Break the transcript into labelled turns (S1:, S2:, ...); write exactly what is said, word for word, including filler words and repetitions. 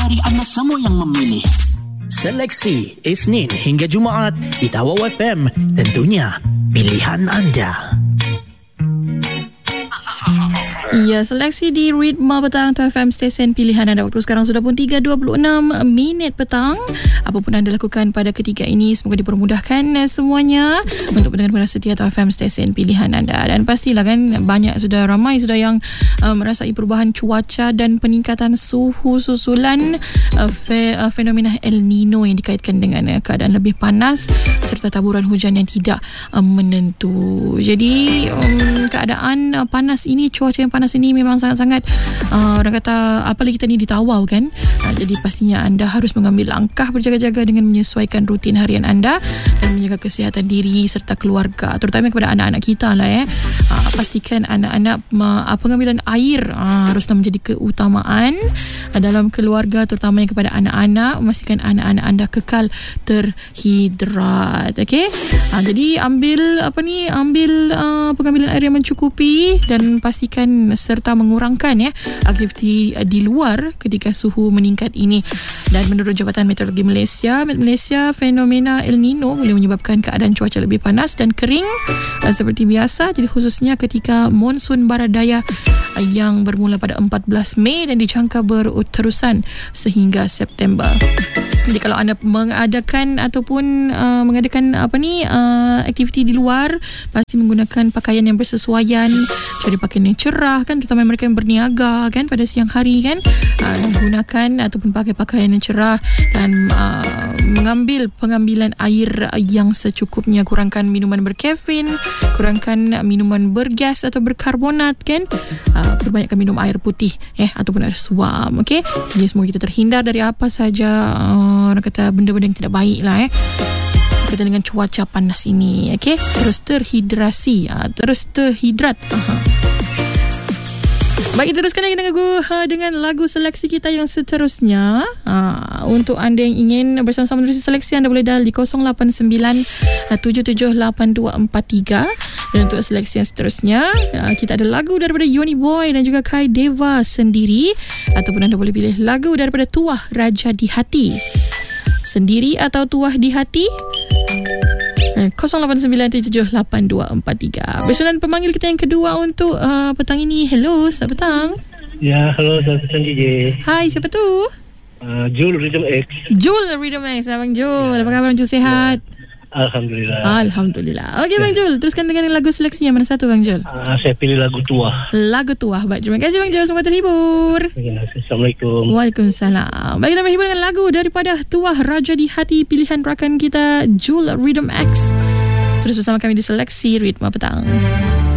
S1: dari anda semua yang memilih.
S2: Seleksi Isnin hingga Jumaat di Tawau F M. Tentunya pilihan anda.
S3: Ya, seleksi di Ritma Petang Tawau F M, stesen pilihan anda. Waktu sekarang sudah pun tiga dua puluh enam minit petang. Apa pun anda lakukan pada ketika ini, semoga dipermudahkan semuanya untuk pendengar-pendengar setia Tawau F M, stesen pilihan anda. Dan pastilah kan, banyak sudah ramai sudah yang uh, merasai perubahan cuaca dan peningkatan suhu susulan uh, fe, uh, fenomena El Nino yang dikaitkan dengan uh, keadaan lebih panas serta taburan hujan yang tidak uh, menentu. Jadi um, keadaan uh, panas ini, cuaca yang panas ini memang sangat-sangat uh, orang kata, apalagi kita ni di Tawau kan, uh, jadi pastinya anda harus mengambil langkah berjaga-jaga dengan menyesuaikan rutin harian anda dan menjaga kesihatan diri serta keluarga, terutama kepada anak-anak kita lah eh. Uh, pastikan anak-anak uh, pengambilan air uh, haruslah menjadi keutamaan uh, dalam keluarga, terutama yang kepada anak-anak. Memastikan anak-anak anda kekal terhidrat. Okey, uh, jadi ambil apa ni ambil uh, pengambilan air yang mencukupi dan pastikan serta mengurangkan ya aktiviti di luar ketika suhu meningkat ini. Dan menurut Jabatan Meteorologi Malaysia, Met Malaysia, fenomena El Nino boleh menyebabkan keadaan cuaca lebih panas dan kering uh, seperti biasa. Jadi khususnya ketika monsun barat daya uh, yang bermula pada empat belas Mei dan dijangka berterusan sehingga September. Jadi kalau anda mengadakan ataupun uh, mengadakan apa ni uh, aktiviti di luar, pasti menggunakan pakaian yang bersesuaian, cari pakaian yang cerah kan, terutama mereka yang berniaga kan pada siang hari kan, uh, menggunakan ataupun pakai pakaian yang cerah dan uh, mengambil pengambilan air yang secukupnya. Kurangkan minuman berkafein, kurangkan minuman bergas atau berkarbonat kan, uh, perbanyakkan minum air putih eh ataupun air suam. Okey, jadi semoga kita terhindar dari apa saja uh, orang kata benda-benda yang tidak baik lah eh berkaitan dengan cuaca panas ini. Okey, terus terhidrasi, uh, terus terhidrat. Aha. Baik, teruskan lagi dengan lagu, uh, dengan lagu seleksi kita yang seterusnya. Uh, untuk anda yang ingin bersama-sama menerusi seleksi, anda boleh dial di kosong lapan sembilan tujuh tujuh lapan dua empat tiga. Dan untuk seleksi yang seterusnya, uh, kita ada lagu daripada Yoni Boy dan juga Kai Deva Sendiri, ataupun anda boleh pilih lagu daripada Tuah Raja di Hati. Sendiri atau Tuah di Hati, kosong lapan sembilan tujuh tujuh lapan dua empat tiga. Bersulan pemanggil kita yang kedua untuk uh, petang ini. Hello, selamat petang.
S4: Ya, hello, selamat petang J J.
S3: Hai, siapa tu?
S4: Uh, Jul Rhythm X.
S3: Jul Rhythm X, Abang Jul. Ya. Apa khabar Jul, sihat? Ya.
S4: Alhamdulillah.
S3: Alhamdulillah. Okey, Bang Jul, teruskan dengan lagu seleksinya. Mana satu, Bang Jul?
S4: Uh, saya pilih lagu Tuah.
S3: Lagu Tuah. Baik, terima kasih Bang Jul, semoga terhibur.
S4: Assalamualaikum.
S3: Waalaikumsalam. Baik, kita menghibur dengan lagu daripada Tuah Raja di Hati, pilihan rakan kita Jul Rhythm X. Terus bersama kami di Seleksi Ritma Petang.